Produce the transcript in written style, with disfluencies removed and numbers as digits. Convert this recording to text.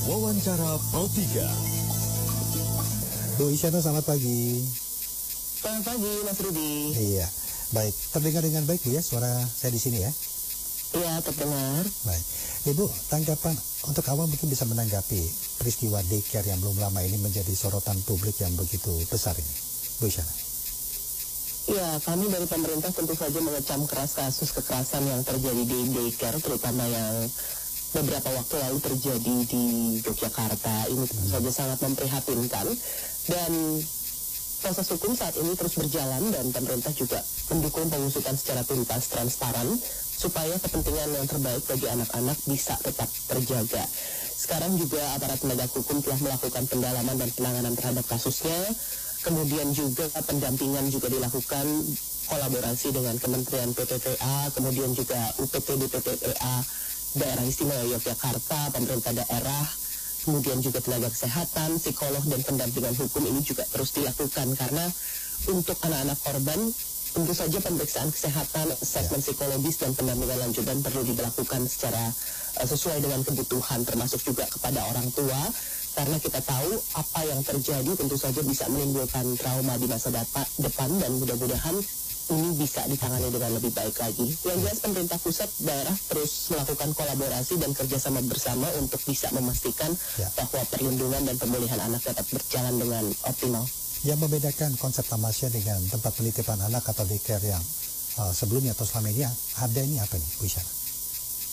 Wawancara Pro 3. Bu Isyana, selamat pagi. Selamat pagi, Mas Rudi. Iya, baik. Terdengar dengan baik, Bu, ya? Suara saya di sini, ya? Iya, terdengar. Baik. Ibu, tanggapan untuk awal mungkin bisa menanggapi peristiwa daycare yang belum lama ini menjadi sorotan publik yang begitu besar ini, Bu Isyana. Ya, kami dari pemerintah tentu saja mengecam keras kasus kekerasan yang terjadi di daycare, terutama yang beberapa waktu lalu terjadi di Yogyakarta. Ini tentu saja sangat memprihatinkan, dan proses hukum saat ini terus berjalan, dan pemerintah juga mendukung pengusutan secara tuntas, transparan, supaya kepentingan yang terbaik bagi anak-anak bisa tetap terjaga. Sekarang juga aparat penegak hukum telah melakukan pendalaman dan penanganan terhadap kasusnya, kemudian juga pendampingan juga dilakukan, kolaborasi dengan Kementerian PPPA, kemudian juga UPT BPPA Daerah Istimewa Yogyakarta, pemerintah daerah, kemudian juga tenaga kesehatan, psikolog, dan pendampingan hukum ini juga terus dilakukan, karena untuk anak-anak korban tentu saja pemeriksaan kesehatan, asesmen psikologis, dan pendampingan lanjutan perlu dilakukan secara sesuai dengan kebutuhan, termasuk juga kepada orang tua, karena kita tahu apa yang terjadi tentu saja bisa menimbulkan trauma di masa depan, dan mudah-mudahan ini bisa ditangani dengan lebih baik lagi. Yang jelas pemerintah pusat, daerah terus melakukan kolaborasi dan kerjasama bersama untuk bisa memastikan bahwa perlindungan dan pemulihan anak dapat berjalan dengan optimal. Yang membedakan konsep tamasya dengan tempat penitipan anak atau daycare yang sebelumnya atau selama ini ada ini apa nih, Bu Isyana?